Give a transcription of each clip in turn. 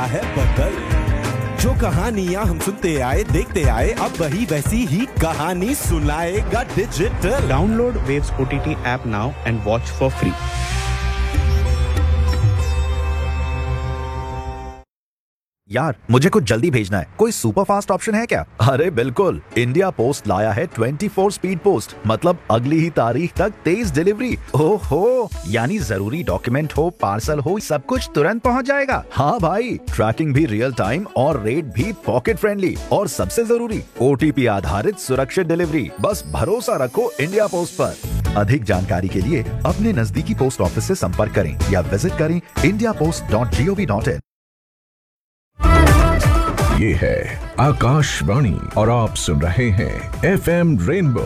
है बदल। जो कहानियां हम सुनते आए देखते आए, अब वही वैसी ही कहानी सुनाएगा digital. Download waves OTT app now and watch for free. यार मुझे कुछ जल्दी भेजना है, कोई सुपर फास्ट ऑप्शन है क्या? अरे बिल्कुल, इंडिया पोस्ट लाया है 24 स्पीड पोस्ट, मतलब अगली ही तारीख तक तेज डिलीवरी। ओहो, यानी जरूरी डॉक्यूमेंट हो, पार्सल हो, सब कुछ तुरंत पहुंच जाएगा। हाँ भाई, ट्रैकिंग भी रियल टाइम और रेट भी पॉकेट फ्रेंडली, और सबसे जरूरी OTP आधारित सुरक्षित डिलीवरी। बस भरोसा रखो इंडिया पोस्ट पर। अधिक जानकारी के लिए अपने नजदीकी पोस्ट ऑफिस से संपर्क करें या विजिट करें indiapost.gov.in। ये है आकाशवाणी और आप सुन रहे हैं FM रेनबो।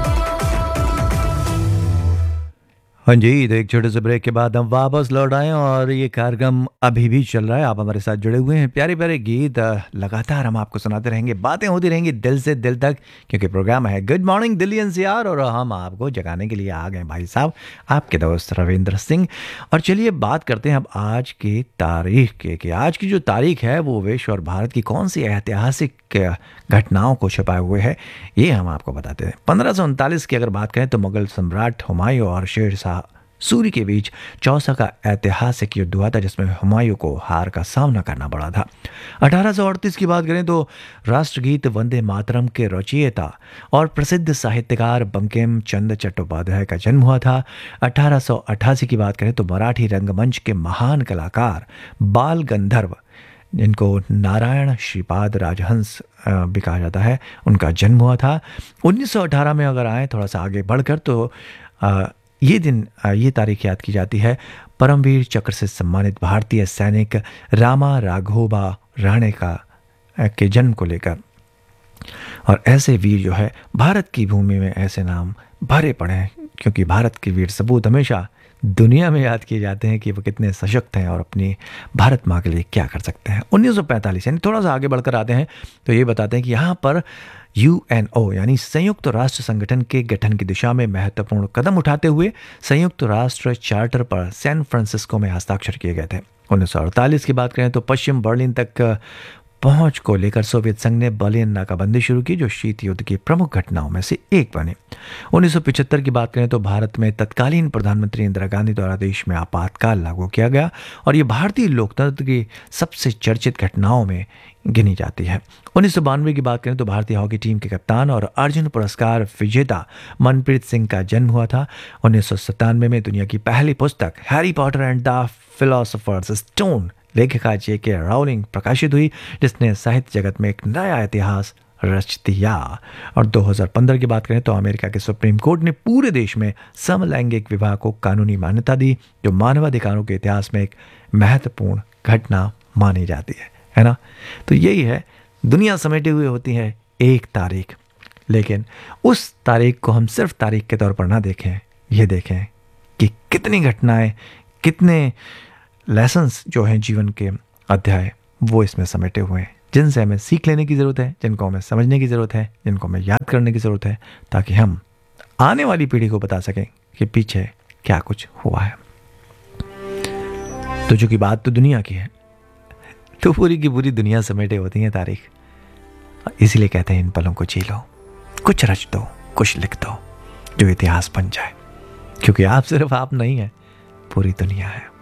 हाँ जी, तो एक छोटे से ब्रेक के बाद हम वापस लौट आए और ये कार्यक्रम अभी भी चल रहा है। आप हमारे साथ जुड़े हुए हैं। प्यारे प्यारे गीत लगातार हम आपको सुनाते रहेंगे, बातें होती रहेंगी दिल से दिल तक, क्योंकि प्रोग्राम है गुड मॉर्निंग दिल्ली NCR और हम आपको जगाने के लिए आ गए भाई साहब, आपके दोस्त रविंद्र सिंह। और चलिए बात करते हैं अब आज की तारीख के, कि आज की जो तारीख है वो विश्व और भारत की कौन सी ऐतिहासिक घटनाओं को छुपाए हुए है, ये हम आपको बताते हैं। 1539 की अगर बात करें तो मुगल सम्राट हुमायूं और शेर शाह सूरी के बीच चौसा का ऐतिहासिक युद्ध हुआ था, जिसमें हुमायूं को हार का सामना करना पड़ा था। 1838 की बात करें तो राष्ट्रगीत वंदे मातरम के रचयिता और प्रसिद्ध साहित्यकार बंकिम चंद्र चट्टोपाध्याय का जन्म हुआ था। 1888 की बात करें तो मराठी रंगमंच के महान कलाकार बाल गंधर्व, जिनको नारायण श्रीपाद राजहंस भी कहा जाता है, उनका जन्म हुआ था। 1918 में अगर आए थोड़ा सा आगे बढ़कर तो ये दिन, ये तारीख याद की जाती है परमवीर चक्र से सम्मानित भारतीय सैनिक रामा राघोबा राणे का के जन्म को लेकर। और ऐसे वीर जो है भारत की भूमि में ऐसे नाम भरे पड़े हैं, क्योंकि भारत के वीर सपूत हमेशा दुनिया में याद किए जाते हैं कि वो कितने सशक्त हैं और अपनी भारत माँ के लिए क्या कर सकते हैं। 1945 यानी थोड़ा सा आगे बढ़कर आते हैं तो ये बताते हैं कि यहाँ पर UNO यानी संयुक्त राष्ट्र संगठन के गठन की दिशा में महत्वपूर्ण कदम उठाते हुए संयुक्त राष्ट्र चार्टर पर सैन फ्रांसिस्को में हस्ताक्षर किए गए थे। 1948 की बात करें तो पश्चिम बर्लिन तक पहुंच को लेकर सोवियत संघ ने बर्लिन नाकाबंदी शुरू की, जो शीत युद्ध की प्रमुख घटनाओं में से एक बने। 1975 की बात करें तो भारत में तत्कालीन प्रधानमंत्री इंदिरा गांधी द्वारा देश में आपातकाल लागू किया गया, और ये भारतीय लोकतंत्र की सबसे चर्चित घटनाओं में गिनी जाती है। 1992 की बात करें तो भारतीय हॉकी टीम के कप्तान और अर्जुन पुरस्कार विजेता मनप्रीत सिंह का जन्म हुआ था। 1997 में दुनिया की पहली पुस्तक Harry Potter and the philosophers stone लेखिका JK राउलिंग प्रकाशित हुई, जिसने साहित्य जगत में एक नया इतिहास रच दिया। और 2015 की बात करें तो अमेरिका के सुप्रीम कोर्ट ने पूरे देश में समलैंगिक विवाह को कानूनी मान्यता दी, जो मानवाधिकारों के इतिहास में एक महत्वपूर्ण घटना मानी जाती है ना। तो यही है, दुनिया समेटे हुए होती है एक तारीख, लेकिन उस तारीख को हम सिर्फ तारीख के तौर पर ना देखें, ये देखें कि कितनी घटनाएं, कितने लेसन्स जो हैं जीवन के अध्याय, वो इसमें समेटे हुए हैं, जिनसे हमें सीख लेने की ज़रूरत है, जिनको हमें समझने की ज़रूरत है, जिनको हमें याद करने की ज़रूरत है, ताकि हम आने वाली पीढ़ी को बता सकें कि पीछे क्या कुछ हुआ है। तो चूंकि बात तो दुनिया की है, तो पूरी की पूरी दुनिया समेटे होती है तारीख, इसीलिए कहते हैं इन पलों को जी लो, कुछ रच दो, कुछ लिख दो, जो इतिहास बन जाए, क्योंकि आप सिर्फ आप नहीं है, पूरी दुनिया है।